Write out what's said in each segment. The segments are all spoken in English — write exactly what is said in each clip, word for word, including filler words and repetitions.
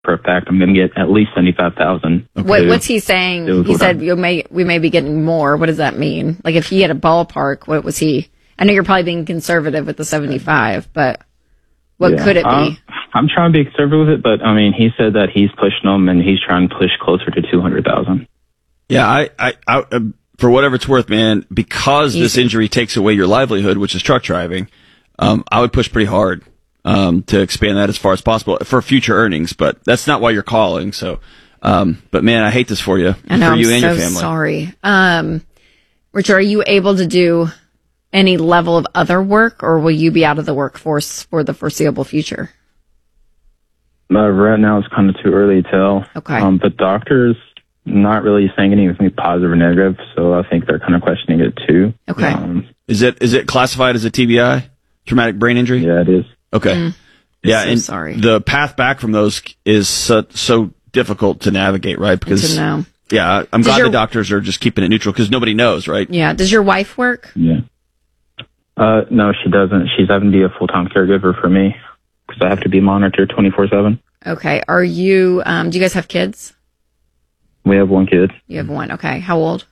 for a fact I'm going to get at least seventy-five thousand. Okay. What, what's he saying? He said you may we may be getting more. What does that mean? Like if he had a ballpark, what was he? I know you're probably being conservative with the seventy-five, but what yeah, could it be? Um, I'm trying to be conservative with it, but I mean, he said that he's pushing them and he's trying to push closer to two hundred thousand. Yeah, I, I, I, for whatever it's worth, man, because Easy. This injury takes away your livelihood, which is truck driving, um, I would push pretty hard. Um, to expand that as far as possible for future earnings, but that's not why you're calling. So, um, but man, I hate this for you, I know, for you I'm and so your family. Sorry. Um, Richard, are you able to do any level of other work, or will you be out of the workforce for the foreseeable future? Uh, right now, it's kind of too early to tell. Okay. Um, the doctor's not really saying anything positive or negative, so I think they're kind of questioning it too. Okay. Um, is it is it classified as a T B I, traumatic brain injury? Yeah, it is. Okay. Mm. Yeah, so and sorry. The path back from those is so, so difficult to navigate, right? Because to know. Yeah, I'm Does glad your, the doctors are just keeping it neutral because nobody knows, right? Yeah. Does your wife work? Yeah. Uh, no, she doesn't. She's having to be a full-time caregiver for me because I have to be monitored twenty-four seven. Okay. Are you? Um, do you guys have kids? We have one kid. You have one. Okay. How old?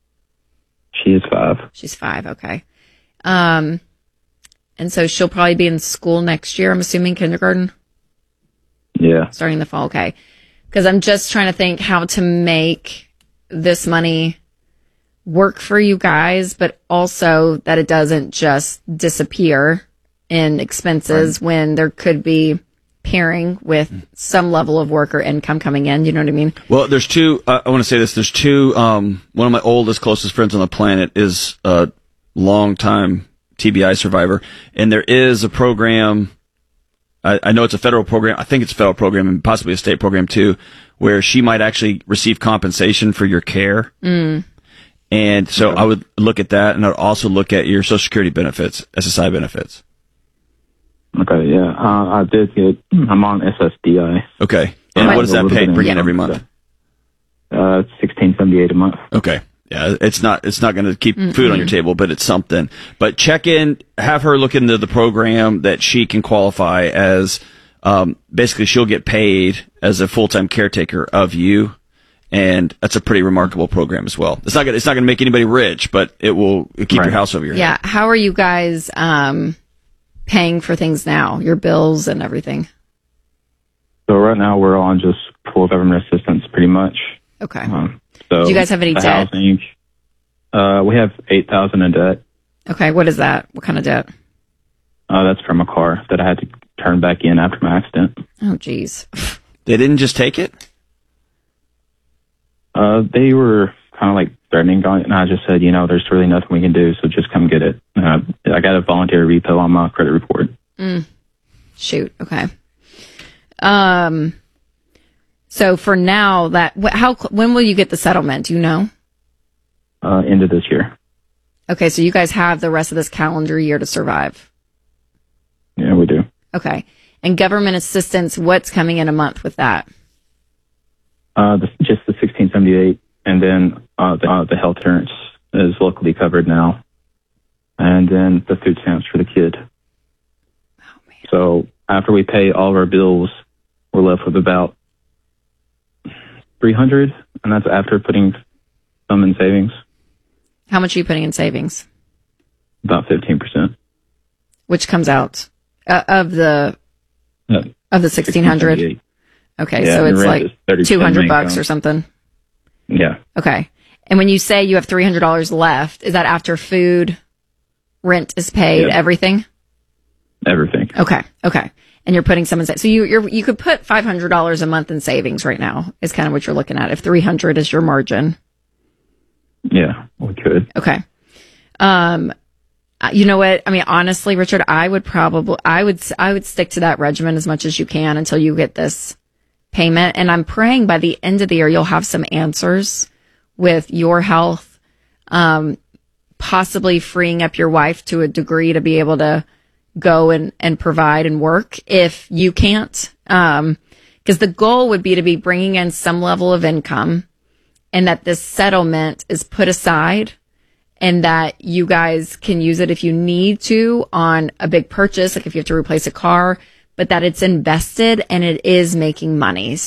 She is five. She's five. Okay. Um. And so she'll probably be in school next year, I'm assuming, kindergarten? Yeah. Starting in the fall, okay. Because I'm just trying to think how to make this money work for you guys, but also that it doesn't just disappear in expenses right. when there could be pairing with some level of work or income coming in. You know what I mean? Well, there's two, uh, I want to say this, there's two, um, one of my oldest, closest friends on the planet is a long-time T B I survivor, and there is a program, I, I know it's a federal program, I think it's a federal program and possibly a state program too, where she might actually receive compensation for your care. Mm. And so okay. I would look at that, and I'd also look at your Social Security benefits, S S I benefits. Okay, yeah. Uh, I did get, I'm on S S D I. Okay. And what does that pay, bring in every month? Uh, sixteen seventy-eight a month. Okay. Yeah, it's not it's not going to keep Mm-mm. food on your table, but it's something. But check in, have her look into the program that she can qualify as. Um, basically, she'll get paid as a full time caretaker of you, and that's a pretty remarkable program as well. It's not gonna, it's not going to make anybody rich, but it will keep right. your house over your yeah. head. Yeah. How are you guys um, paying for things now? Your bills and everything. So right now we're on just full government assistance, pretty much. Okay. Um, So do you guys have any debt? Housing, uh, we have eight thousand in debt. Okay, what is that? What kind of debt? Uh, that's from a car that I had to turn back in after my accident. Oh, geez. They didn't just take it? Uh, they were kind of like threatening on it, and I just said, you know, there's really nothing we can do, so just come get it. Uh, I got a voluntary repo on my credit report. Mm. Shoot. Okay. Um. So for now, that how when will you get the settlement? Do you know? Uh, end of this year. Okay, so you guys have the rest of this calendar year to survive. Yeah, we do. Okay, and government assistance. What's coming in a month with that? Uh, the, just the sixteen seventy-eight, and then uh, the, uh, the health insurance is locally covered now, and then the food stamps for the kid. Oh man! So after we pay all of our bills, we're left with about three hundred, and that's after putting some in savings. How much are you putting in savings? About fifteen percent. Which comes out uh, of the uh, of the sixteen hundred. Okay, yeah, so it's like two hundred bucks or something. Yeah. Okay, and when you say you have three hundred dollars left, is that after food, rent is paid, yeah. everything? Everything. Okay. Okay. And you're putting some in, so you you're, you could put five hundred dollars a month in savings right now is kind of what you're looking at. If three hundred is your margin. Yeah, we could. Okay. Um, you know what? I mean, honestly, Richard, I would probably, I would, I would stick to that regimen as much as you can until you get this payment. And I'm praying by the end of the year, you'll have some answers with your health, um, possibly freeing up your wife to a degree to be able to go and, and provide and work if you can't. Um, because the goal would be to be bringing in some level of income and that this settlement is put aside and that you guys can use it if you need to on a big purchase, like if you have to replace a car, but that it's invested and it is making money.